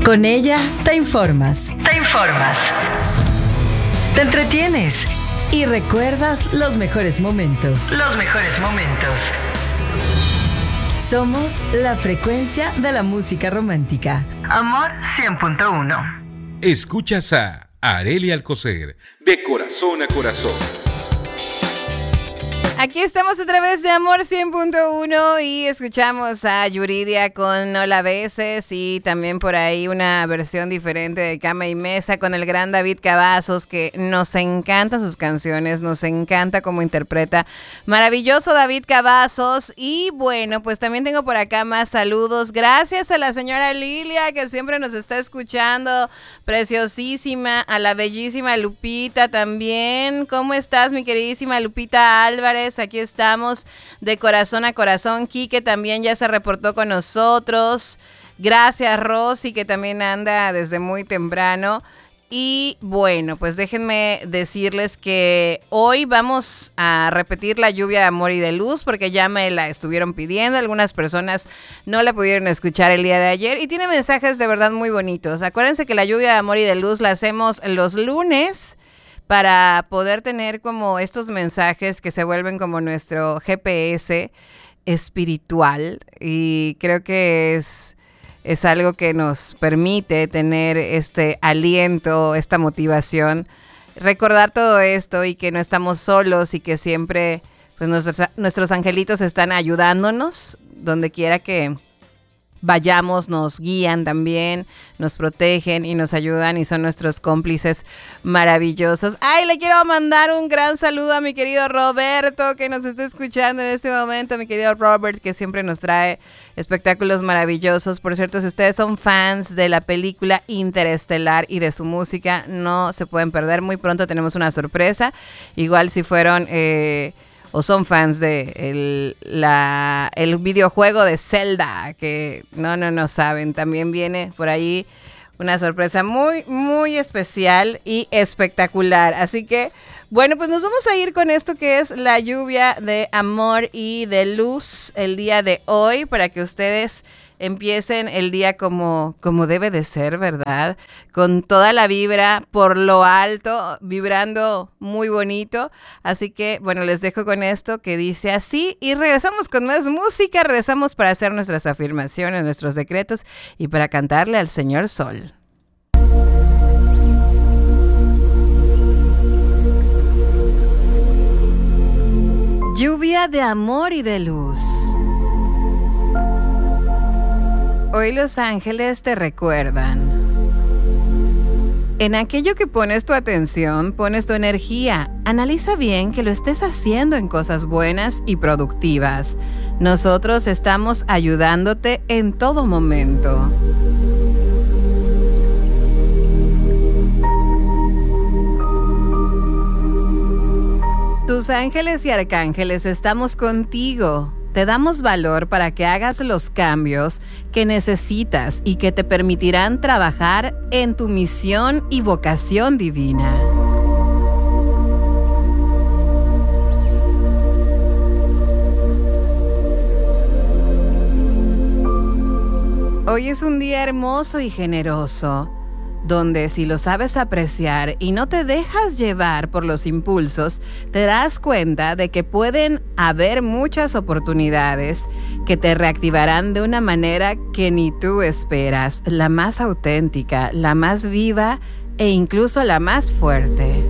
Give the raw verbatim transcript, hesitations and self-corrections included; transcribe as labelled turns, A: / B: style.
A: Con ella te informas. Te informas. Te entretienes. Y recuerdas los mejores momentos. Los mejores momentos. Somos la frecuencia de la música romántica. Amor cien punto uno.
B: Escuchas a Arely Alcocer, de corazón a corazón.
C: Aquí estamos a través de Amor cien punto uno y escuchamos a Yuridia con No la beses y también por ahí una versión diferente de Cama y Mesa con el gran David Cavazos, que nos encantan sus canciones, nos encanta cómo interpreta. Maravilloso David Cavazos. Y bueno, pues también tengo por acá más saludos. Gracias a la señora Lilia, que siempre nos está escuchando, preciosísima, a la bellísima Lupita también. ¿Cómo estás, mi queridísima Lupita Álvarez? Aquí estamos de corazón a corazón. Quique también ya se reportó con nosotros. Gracias, Rosy, que también anda desde muy temprano. Y bueno, pues déjenme decirles que hoy vamos a repetir la lluvia de amor y de luz, porque ya me la estuvieron pidiendo. Algunas personas no la pudieron escuchar el día de ayer y tiene mensajes de verdad muy bonitos. Acuérdense que la lluvia de amor y de luz la hacemos los lunes, para poder tener como estos mensajes que se vuelven como nuestro G P S espiritual, y creo que es, es algo que nos permite tener este aliento, esta motivación, recordar todo esto y que no estamos solos y que siempre pues nuestros, nuestros angelitos están ayudándonos donde quiera que vayamos, nos guían también, nos protegen y nos ayudan y son nuestros cómplices maravillosos. Ay, le quiero mandar un gran saludo a mi querido Roberto, que nos está escuchando en este momento, mi querido Robert, que siempre nos trae espectáculos maravillosos. Por cierto, si ustedes son fans de la película Interestelar y de su música, no se pueden perder. Muy pronto tenemos una sorpresa. Igual si fueron eh, o son fans de el, la, el videojuego de Zelda, que no, no, no saben, también viene por ahí una sorpresa muy, muy especial y espectacular. Así que, bueno, pues nos vamos a ir con esto que es la lluvia de amor y de luz el día de hoy, para que ustedes empiecen el día como, como debe de ser, ¿verdad? Con toda la vibra por lo alto, vibrando muy bonito. Así que, bueno, les dejo con esto que dice así y regresamos con más música. Regresamos para hacer nuestras afirmaciones, nuestros decretos y para cantarle al Señor Sol. Lluvia de amor y de luz. Hoy los ángeles te recuerdan. En aquello que pones tu atención, pones tu energía. Analiza bien que lo estés haciendo en cosas buenas y productivas. Nosotros estamos ayudándote en todo momento. Tus ángeles y arcángeles estamos contigo. Te damos valor para que hagas los cambios que necesitas y que te permitirán trabajar en tu misión y vocación divina. Hoy es un día hermoso y generoso, donde si lo sabes apreciar y no te dejas llevar por los impulsos, te das cuenta de que pueden haber muchas oportunidades que te reactivarán de una manera que ni tú esperas, la más auténtica, la más viva e incluso la más fuerte.